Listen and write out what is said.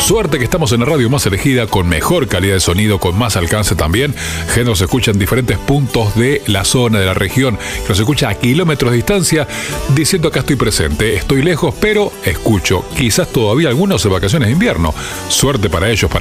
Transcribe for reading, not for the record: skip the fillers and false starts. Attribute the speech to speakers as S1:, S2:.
S1: Suerte que estamos en la radio más elegida, con mejor calidad de sonido, con más alcance también. Gente nos escucha en diferentes puntos de la zona, de la región, que nos escucha a kilómetros de distancia, diciendo acá estoy presente, estoy lejos, pero escucho. Quizás todavía algunos en vacaciones de invierno. Suerte para ellos, para